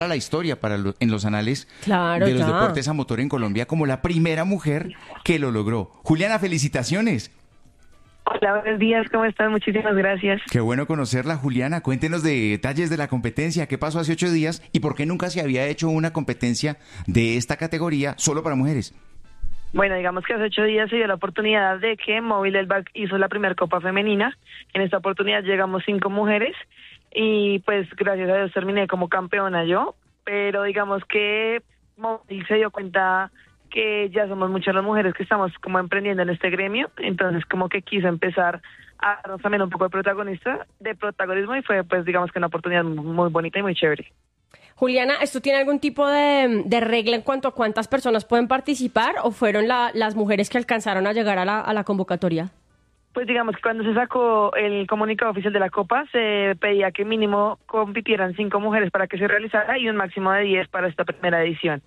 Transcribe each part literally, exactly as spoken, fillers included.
a la historia para lo- en los anales Claro, de los ya. deportes a motor en Colombia como la primera mujer que lo logró. Juliana, felicitaciones. Hola, buenos días, ¿cómo están? Muchísimas gracias. Qué bueno conocerla, Juliana. Cuéntenos de detalles de la competencia, qué pasó hace ocho días y por qué nunca se había hecho una competencia de esta categoría solo para mujeres. Bueno, digamos que hace ocho días se dio la oportunidad de que Móvil del Bac hizo la primera Copa Femenina. En esta oportunidad llegamos cinco mujeres y pues gracias a Dios terminé como campeona yo, pero digamos que Móvil se dio cuenta que ya somos muchas las mujeres que estamos como emprendiendo en este gremio, entonces como que quiso empezar a darnos también un poco de protagonista, de protagonismo y fue pues digamos que una oportunidad muy bonita y muy chévere. Juliana, ¿esto tiene algún tipo de, de regla en cuanto a cuántas personas pueden participar o fueron la- las mujeres que alcanzaron a llegar a la, a la convocatoria? Pues digamos que cuando se sacó el comunicado oficial de la Copa, se pedía que mínimo compitieran cinco mujeres para que se realizara y un máximo de diez para esta primera edición.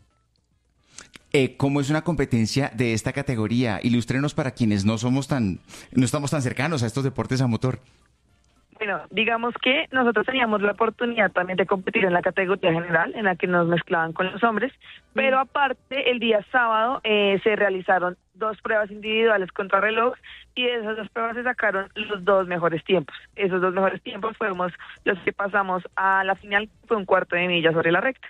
Eh, ¿Cómo es una competencia de esta categoría? Ilústrenos para quienes no somos tan, no estamos tan cercanos a estos deportes a motor. Bueno, digamos que nosotros teníamos la oportunidad también de competir en la categoría general, en la que nos mezclaban con los hombres, pero aparte el día sábado eh, se realizaron dos pruebas individuales contra reloj y de esas dos pruebas se sacaron los dos mejores tiempos. Esos dos mejores tiempos fuimos los que pasamos a la final, fue un cuarto de milla sobre la recta.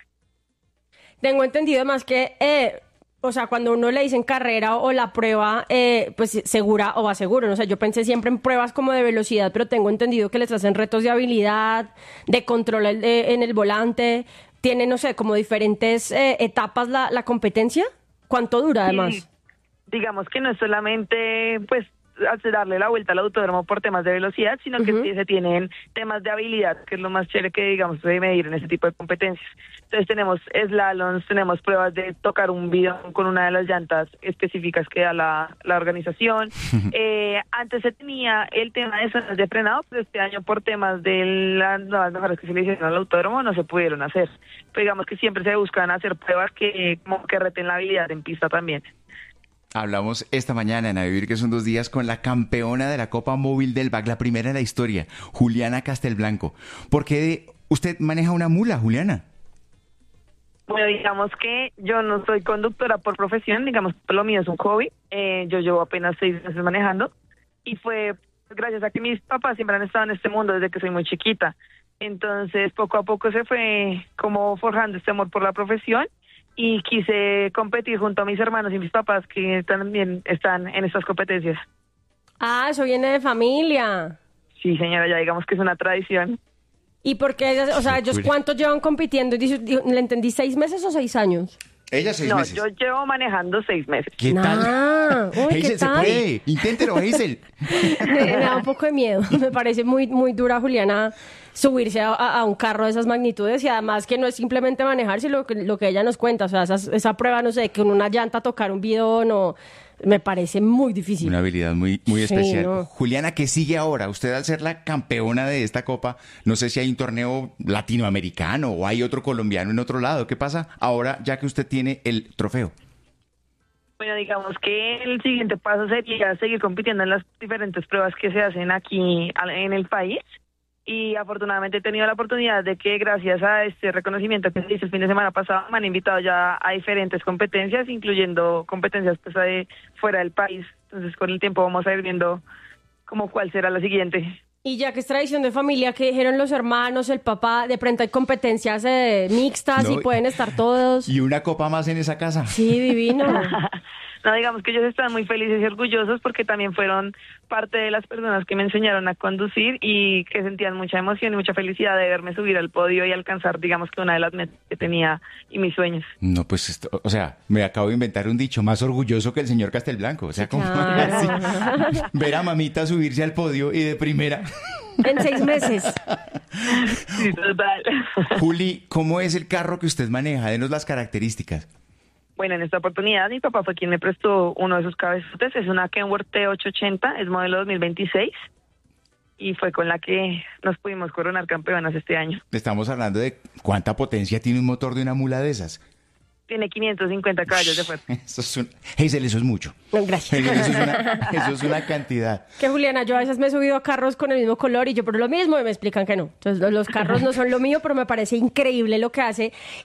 Tengo entendido además que, eh, o sea, cuando uno le dicen carrera o la prueba, eh, pues segura o va seguro. No sé, yo pensé siempre en pruebas como de velocidad, pero tengo entendido que les hacen retos de habilidad, de control el- de- en el volante. Tiene, no sé, como diferentes eh, etapas la, la competencia. ¿Cuánto dura además? Sí, digamos que no es solamente pues hacer- darle la vuelta al autódromo por temas de velocidad, sino que Ujú. sí se tienen temas de habilidad, que es lo más chévere que digamos se debe medir en este tipo de competencias. Entonces tenemos slaloms, tenemos pruebas de tocar un bidón con una de las llantas específicas que da la, la organización. Eh, antes se tenía el tema de zonas de frenado, pero este año por temas de las nuevas mejoras que se le hicieron al autódromo no se pudieron hacer. Pero digamos que siempre se buscan hacer pruebas que como que reten la habilidad en pista también. Hablamos esta mañana en A Vivir que son dos días con la campeona de la Copa Móvil del Bac, la primera en la historia, Juliana Castelblanco. ¿Por qué usted maneja una mula, Juliana? Bueno, digamos que yo no soy conductora por profesión, digamos que lo mío es un hobby. Eh, yo llevo apenas seis meses manejando y fue gracias a que mis papás siempre han estado en este mundo desde que soy muy chiquita. Entonces, poco a poco se fue como forjando este amor por la profesión y quise competir junto a mis hermanos y mis papás que también están en estas competencias. Ah, eso viene de familia. Sí, señora, ya digamos que es una tradición. ¿Y por qué? O sea, ¿ellos Locura. cuántos llevan compitiendo? Dice- dijo- ¿Le entendí seis meses o seis años? Ella seis No, meses. yo llevo manejando seis meses. ¿Qué tal? Ah, uy, ¿qué Hazel, se tal? puede. Inténtelo, Hazel. Me, me da un poco de miedo. Me parece muy, muy dura, Juliana, subirse a, a- a un carro de esas magnitudes y además que no es simplemente manejar, sino lo que, lo que ella nos cuenta. O sea, esas- esa prueba, no sé, que con una llanta tocar un bidón o... Me parece muy difícil. Una habilidad muy, muy Sí, especial. no. Juliana, ¿qué sigue ahora? Usted al ser la campeona de esta copa, no sé si hay un torneo latinoamericano o hay otro colombiano en otro lado. ¿Qué pasa ahora ya que usted tiene el trofeo? Bueno, digamos que el siguiente paso sería seguir compitiendo en las diferentes pruebas que se hacen aquí al- en el país. Y afortunadamente he tenido la oportunidad de que gracias a este reconocimiento que se hizo el fin de semana pasado me han invitado ya a diferentes competencias, incluyendo competencias pues, de fuera del país. Entonces con el tiempo vamos a ir viendo como cuál será la siguiente. Y ya que es tradición de familia, que dijeron los hermanos, el papá, de pronto hay competencias eh, mixtas No, y pueden estar todos. Y una copa más en esa casa. Sí, divino. No, digamos que ellos están muy felices y orgullosos porque también fueron parte de las personas que me enseñaron a conducir y que sentían mucha emoción y mucha felicidad de verme subir al podio y alcanzar, digamos que una de las metas que tenía y mis sueños. No, pues, esto, o sea, me acabo de inventar un dicho más orgulloso que el señor Castelblanco. O sea, como Claro. ver a mamita subirse al podio y de primera. En seis meses. Sí, total. Juli, ¿cómo es el carro que usted maneja? Denos las características. Bueno, en esta oportunidad mi papá fue quien me prestó uno de sus cabezotes, es una Kenworth T ochocientos ochenta, es modelo dos mil veintiséis y fue con la que nos pudimos coronar campeonas este año. Estamos hablando de cuánta potencia tiene un motor de una mula de esas. tiene quinientos cincuenta caballos de fuerza. Eso es un... Hazel, eso es mucho. No, gracias. Hazel, eso es una, eso es una cantidad. Que Juliana, yo a veces me he subido a carros con el mismo color y yo por lo mismo y me explican que no. Entonces los carros no son lo mío, pero me parece increíble lo que hace.